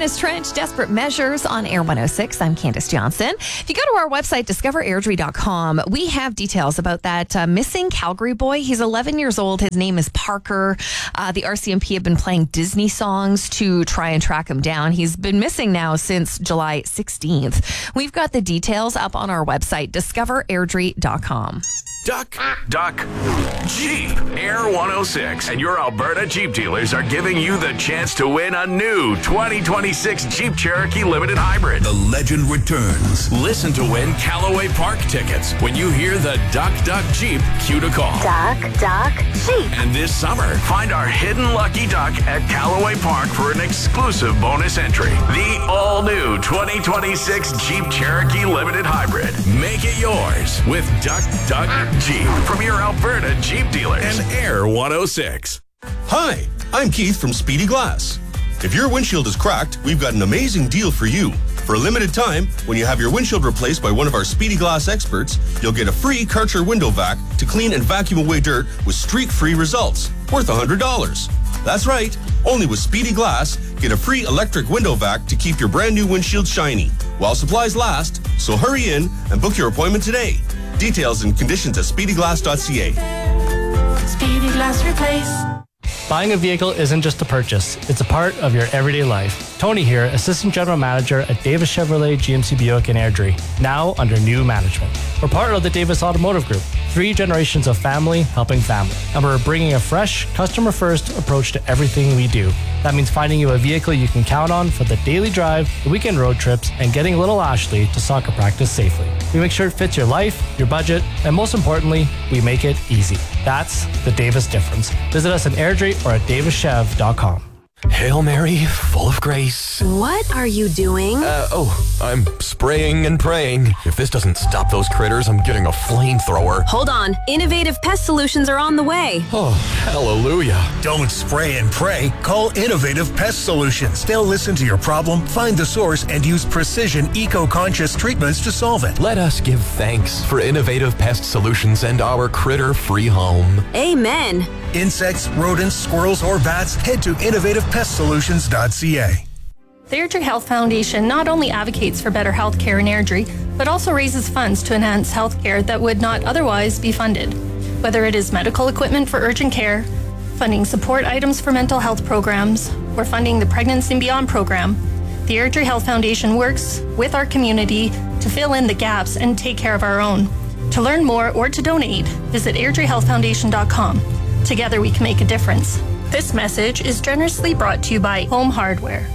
Dennis Trench, Desperate Measures on Air 106. I'm Candace Johnson. If you go to our website, discoverairdrie.com, we have details about that missing Calgary boy. He's 11 years old. His name is Parker. The RCMP have been playing Disney songs to try and track him down. He's been missing now since July 16th. We've got the details up on our website, discoverairdrie.com. Duck, Jeep. Air 106 and your Alberta Jeep dealers are giving you the chance to win a new 2026 Jeep Cherokee Limited Hybrid. The legend returns. Listen to win Callaway Park tickets when you hear the Duck Jeep cue to call. Duck Jeep. And this summer, find our hidden lucky duck at Callaway Park for an exclusive bonus entry. The all-new 2026 Jeep Cherokee Limited Hybrid. Make it yours with Duck Jeep from your Alberta Jeep dealers and Air 106. Hi, I'm Keith from Speedy Glass. If your windshield is cracked, we've got an amazing deal for you. For a limited time, when you have your windshield replaced by one of our Speedy Glass experts, you'll get a free Karcher window vac to clean and vacuum away dirt with streak-free results, worth $100. That's right, only with Speedy Glass, get a free electric window vac to keep your brand new windshield shiny while supplies last, so hurry in and book your appointment today. Details and conditions at speedyglass.ca. Speedy Glass Replace. Buying a vehicle isn't just a purchase, it's a part of your everyday life. Tony here, Assistant General Manager at Davis Chevrolet GMC Buick in Airdrie, now under new management. We're part of the Davis Automotive Group, 3 generations of family helping family. And we're bringing a fresh, customer-first approach to everything we do. That means finding you a vehicle you can count on for the daily drive, the weekend road trips, and getting little Ashley to soccer practice safely. We make sure it fits your life, your budget, and most importantly, we make it easy. That's the Davis difference. Visit us in Airdrie or at davischev.com. Hail Mary, full of grace. What are you doing? I'm spraying and praying. If this doesn't stop those critters, I'm getting a flamethrower. Hold on. Innovative Pest Solutions are on the way. Oh, hallelujah. Don't spray and pray. Call Innovative Pest Solutions. They'll listen to your problem, find the source, and use precision, eco-conscious treatments to solve it. Let us give thanks for Innovative Pest Solutions and our critter-free home. Amen. Insects, rodents, squirrels, or bats, head to innovativepestsolutions.ca. The Airdrie Health Foundation not only advocates for better health care in Airdrie, but also raises funds to enhance health care that would not otherwise be funded. Whether it is medical equipment for urgent care, funding support items for mental health programs, or funding the Pregnancy and Beyond program, the Airdrie Health Foundation works with our community to fill in the gaps and take care of our own. To learn more or to donate, visit airdriehealthfoundation.com. Together we can make a difference. This message is generously brought to you by Home Hardware.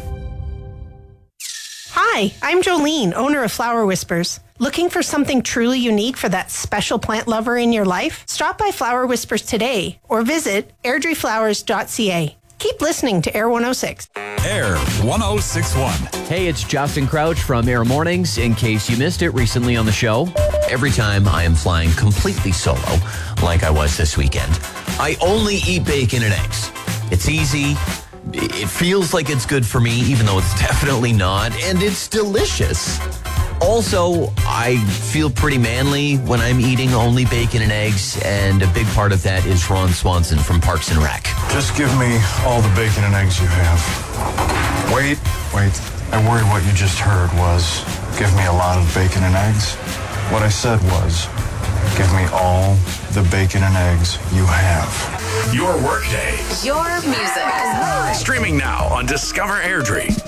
Hi, I'm Jolene, owner of Flower Whispers. Looking for something truly unique for that special plant lover in your life? Stop by Flower Whispers today or visit airdrieflowers.ca. Keep listening to Air 106. Air 1061. Hey, it's Justin Crouch from Air Mornings. In case you missed it recently on the show, every time I am flying completely solo, like I was this weekend, I only eat bacon and eggs. It's easy. It feels like it's good for me, even though it's definitely not, and it's delicious. Also, I feel pretty manly when I'm eating only bacon and eggs, and a big part of that is Ron Swanson from Parks and Rec. Just give me all the bacon and eggs you have. Wait. I worry what you just heard was, give me a lot of bacon and eggs. What I said was, give me all the bacon and eggs you have. Your workday. Your music. Streaming now on Discover Airdrie.